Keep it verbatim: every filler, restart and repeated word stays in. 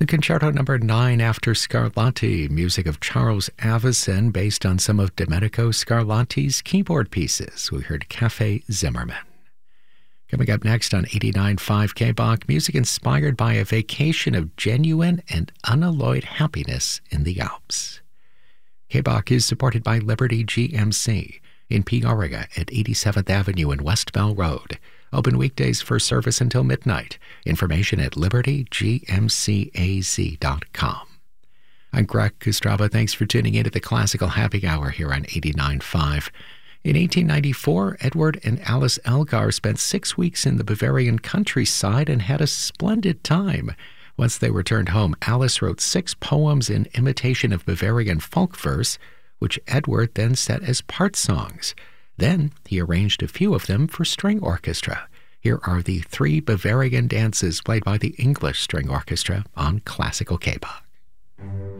Concerto number nine after Scarlatti, music of Charles Avison based on some of Domenico Scarlatti's keyboard pieces. We heard Cafe Zimmerman. Coming up next on eighty-nine point five K B O C, music inspired by a vacation of genuine and unalloyed happiness in the Alps. K B O C is supported by Liberty G M C in Peoria at eighty-seventh Avenue and West Bell Road. Open weekdays for service until midnight. Information at liberty g m c a z dot com. I'm Greg Kostrava. Thanks for tuning in to the Classical Happy Hour here on eighty-nine point five. In eighteen ninety-four, Edward and Alice Elgar spent six weeks in the Bavarian countryside and had a splendid time. Once they returned home, Alice wrote six poems in imitation of Bavarian folk verse, which Edward then set as part songs. Then he arranged a few of them for string orchestra. Here are the three Bavarian dances played by the English String Orchestra on Classical K B O C.